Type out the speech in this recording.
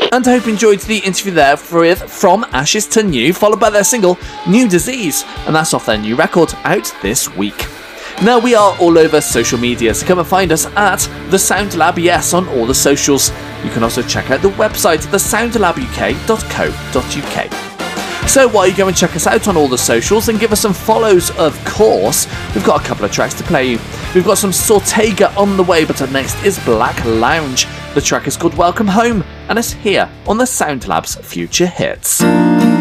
And I hope you enjoyed the interview there with From Ashes to New, followed by their single New Disease, and that's off their new record out this week. Now, we are all over social media, so come and find us at The Sound Lab, yes, on all the socials. You can also check out the website, thesoundlabuk.co.uk. So while you go and check us out on all the socials and give us some follows, of course, we've got a couple of tracks to play you. We've got some Sortega on the way, but up next is Black Lounge. The track is called Welcome Home, and it's here on the Sound Lab's Future Hits.